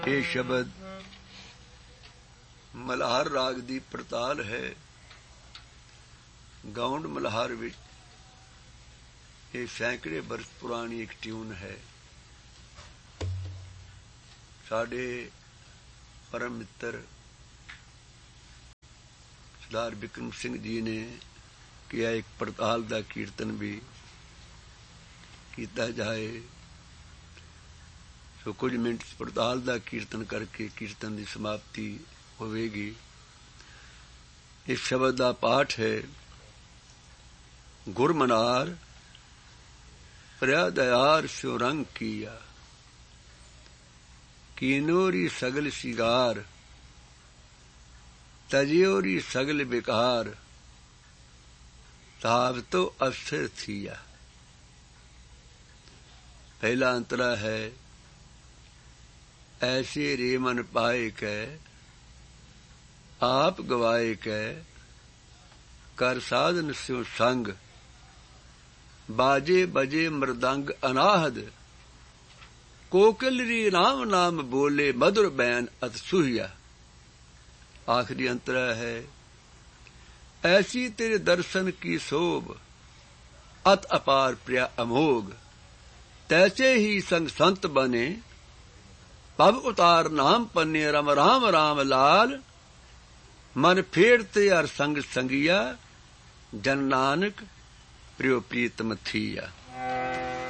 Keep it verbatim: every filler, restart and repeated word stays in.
ਇਹ ਸ਼ਬਦ ਮਲਹਾਰ ਰਾਗ ਦੀ ਪੜਤਾਲ ਹੈ। ਗਾਉਂਡ ਮਲਹਾਰ ਵਿੱਚ ਇਹ ਸੈਂਕੜੇ ਬਰਸ ਪੁਰਾਣੀ ਇੱਕ ਟਿਊਨ ਹੈ। ਸਾਡੇ ਪਰਮ ਮਿੱਤਰ ਸਰਦਾਰ ਬਿਕਰਮ ਸਿੰਘ ਜੀ ਨੇ ਕਿਹਾ ਇੱਕ ਪੜਤਾਲ ਦਾ ਕੀਰਤਨ ਵੀ ਕੀਤਾ ਜਾਏ। ਸੋ ਕੁਝ ਮਿੰਟ ਪੜਤਾਲ ਦਾ ਕੀਰਤਨ ਕਰਕੇ ਕੀਰਤਨ ਦੀ ਸਮਾਪਤੀ ਹੋਵੇਗੀ। ਇਸ ਸ਼ਬਦ ਦਾ ਪਾਠ ਹੈ। ਗੁਰਮਨਾਰ ਪ੍ਰਿਆ ਦਿਆਰ ਸਿਉ ਰੰਗ ਕੀਆ, ਕੀਨੋਰੀ ਸਗਲ ਸਿਗਾਰ, ਤਜਿਓਰੀ सगल बेकार, ताव तो अवसर थिया। पहला अंतरा है। ऐसे रे मन पाए कै, आप गवाए कै, कर साधन स्यो संग, बाजे बजे मृदंग अनाहद, कोकिलरी राम नाम बोले मधुर बैन अत सुहिया। आखिरी अंतरा है। ऐसी तेरे दर्शन की शोभ, अत अपार प्रिया अमोघ, तैसे ही संग संत बने, पब उतार नाम पन्ने रम राम राम लाल, मन फेरते हर संग संगिया, जन नानक प्रियो प्रीतम थिया।